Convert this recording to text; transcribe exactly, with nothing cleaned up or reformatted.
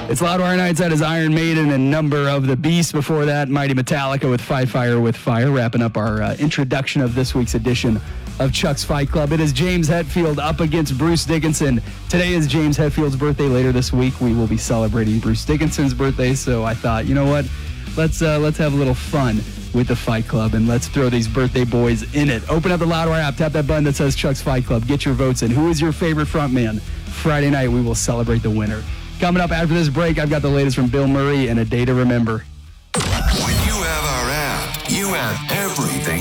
It's Loudwire Nights. That is Iron Maiden and Number of the Beast. Before that, Mighty Metallica with Fight Fire with Fire, wrapping up our uh, introduction of this week's edition of Chuck's Fight Club. It is James Hetfield up against Bruce Dickinson. Today is James Hetfield's birthday. Later this week, we will be celebrating Bruce Dickinson's birthday. So I thought, you know what? Let's uh, let's have a little fun with the Fight Club, and let's throw these birthday boys in it. Open up the Loudwire app, tap that button that says Chuck's Fight Club. Get your votes in. Who is your favorite frontman? Friday night, we will celebrate the winner. Coming up after this break, I've got the latest from Bill Murray and A Day to Remember.